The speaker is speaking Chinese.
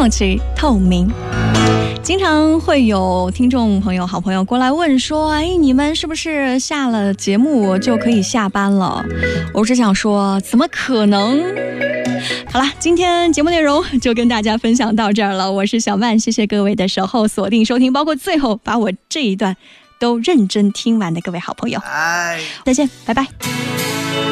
奇、透明。经常会有听众朋友、好朋友过来问说：“哎，你们是不是下了节目就可以下班了？”我只想说，怎么可能？好了，今天节目内容就跟大家分享到这儿了。我是小曼，谢谢各位的守候、锁定、收听，包括最后把我这一段都认真听完的各位好朋友。再见，拜拜。